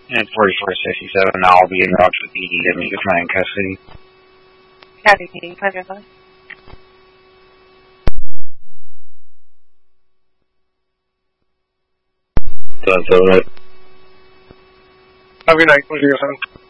And 4467, I'll be in touch with Edie to meet with my in custody. Copy, PD. 505. That's all right. Have a good night. We'll see you soon.